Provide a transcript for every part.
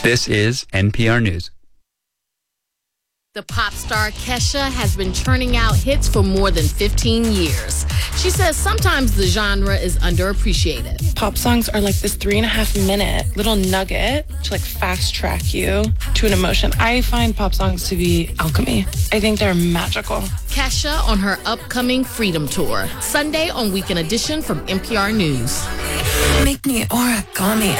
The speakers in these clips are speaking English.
This is NPR News. The pop star Kesha has been churning out hits for more than 15 years. She says sometimes the genre is underappreciated. Pop songs are like this 3.5-minute little nugget to fast track you to an emotion. I find pop songs to be alchemy. I think they're magical. Kesha on her upcoming Freedom Tour, Sunday on Weekend Edition from NPR News. Make me origami.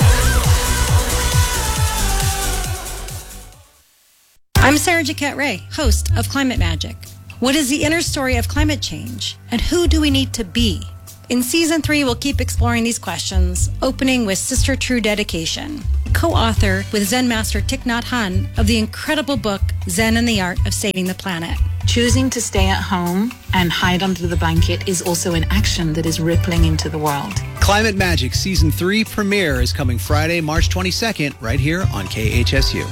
I'm Sarah Jaquette Ray, host of Climate Magic. What is the inner story of climate change, and who do we need to be? In Season 3, we'll keep exploring these questions, opening with Sister True Dedication, co-author with Zen master Thich Nhat Hanh of the incredible book Zen and the Art of Saving the Planet. Choosing to stay at home and hide under the blanket is also an action that is rippling into the world. Climate Magic Season 3 premiere is coming Friday, March 22nd, right here on KHSU.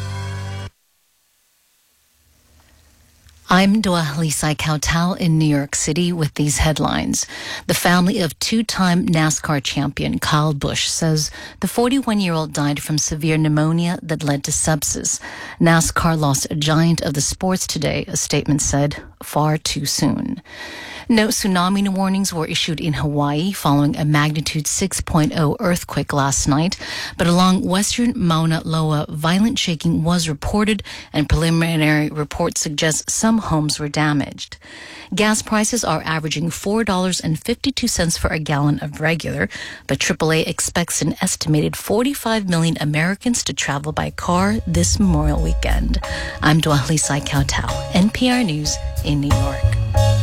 I'm Dwalisai Kautal in New York City with these headlines. The family of two-time NASCAR champion Kyle Busch says the 41-year-old died from severe pneumonia that led to sepsis. NASCAR lost a giant of the sports today, a statement said, far too soon. No tsunami warnings were issued in Hawaii following a magnitude 6.0 earthquake last night, but along western Mauna Loa, violent shaking was reported, and preliminary reports suggest some homes were damaged. Gas prices are averaging $4.52 for a gallon of regular, but AAA expects an estimated 45 million Americans to travel by car this Memorial Weekend. I'm Dwalisai Kautal, NPR News in New York.